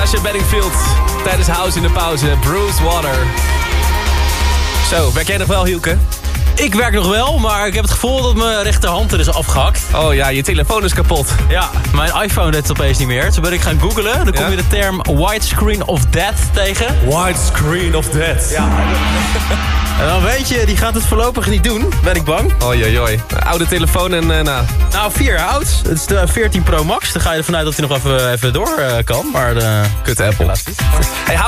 Sasha Bedingfield tijdens House in de pauze. Bruce Water. Zo, werk jij nog wel, Hielke? Ik werk nog wel, maar ik heb het gevoel dat mijn rechterhand er is afgehakt. Oh ja, je telefoon is kapot. Ja, mijn iPhone deed het opeens niet meer. Toen ben ik gaan googlen. Dan kom je de term widescreen of death tegen. Widescreen of death. Ja. En dan weet je, die gaat het voorlopig niet doen, ben ik bang. Oei. Oude telefoon en nou... Nou, 4 jaar oud. Het is de 14 Pro Max. Dan ga je ervan uit dat hij nog even door kan. Maar Kut Apple. helaas niet. Hey,